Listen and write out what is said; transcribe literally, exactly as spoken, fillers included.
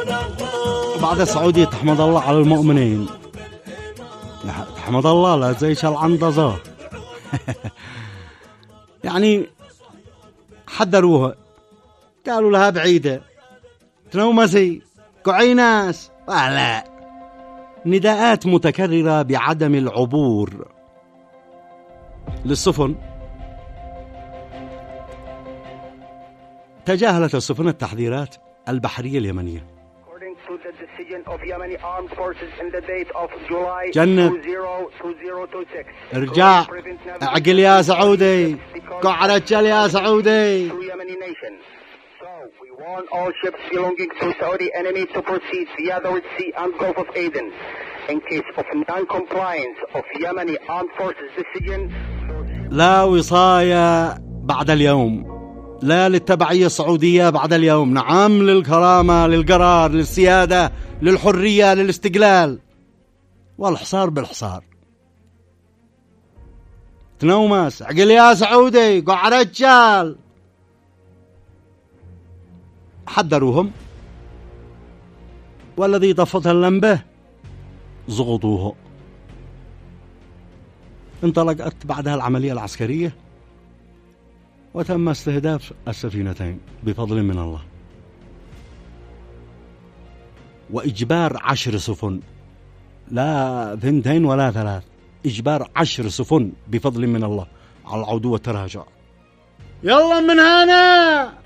بعد السعودية تحمد الله على المؤمنين، تحمد الله لا زي العنضزة. يعني حذروها، قالوا لها بعيدة تنومسي كعيناس ولا نداءات متكررة بعدم العبور للسفن. تجاهلت السفن التحذيرات البحرية اليمنية. جنة ارجع اعقل يا سعودي، قع رجال يا سعودي. All ships belonging to Saudi enemy to proceed via the Red Sea and Gulf of Aden. In case of non-compliance of Yemeni armed forces decision. لا وصاية بعد اليوم، لا للتبعية السعودية بعد اليوم، نعم للكرامة، للقرار، للسيادة، للحرية، للاستقلال، والحصار بالحصار. تنومس عقل يا سعودي، قع رجال. حذروهم، والذي طفت اللمبة زغطوه. انطلقت بعدها العملية العسكرية وتم استهداف السفينتين بفضل من الله، وإجبار عشر سفن، لا ثنتين ولا ثلاث، إجبار عشر سفن بفضل من الله على العودة والتراجع. يلا من هنا